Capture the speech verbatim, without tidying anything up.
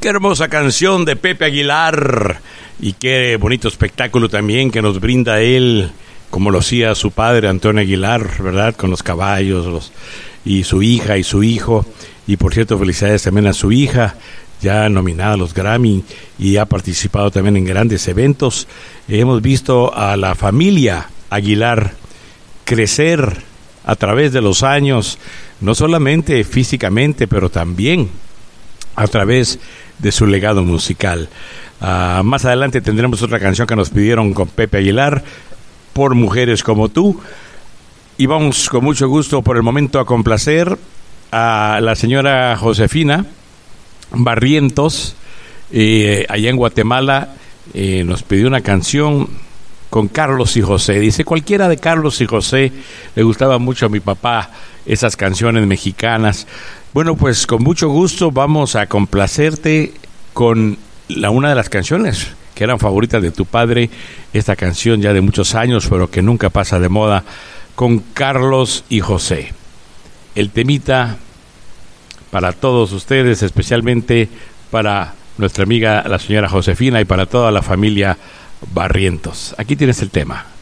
Qué hermosa canción de Pepe Aguilar y qué bonito espectáculo también que nos brinda él, como lo hacía su padre Antonio Aguilar, ¿verdad? Con los caballos los, y su hija y su hijo. Y por cierto, felicidades también a su hija, ya nominada a los Grammy y ha participado también en grandes eventos. Hemos visto a la familia Aguilar crecer a través de los años, no solamente físicamente, pero también a través de su legado musical. Uh, más adelante tendremos otra canción que nos pidieron con Pepe Aguilar, Por Mujeres Como Tú. Y vamos con mucho gusto por el momento a complacer a la señora Josefina Barrientos, eh, allá en Guatemala. Eh, nos pidió una canción con Carlos y José. Dice, cualquiera de Carlos y José. Le gustaba mucho a mi papá esas canciones mexicanas. Bueno, pues con mucho gusto vamos a complacerte con la, una de las canciones que eran favoritas de tu padre, esta canción ya de muchos años, pero que nunca pasa de moda, con Carlos y José. El temita para todos ustedes, especialmente para nuestra amiga la señora Josefina y para toda la familia Barrientos. Aquí tienes el tema.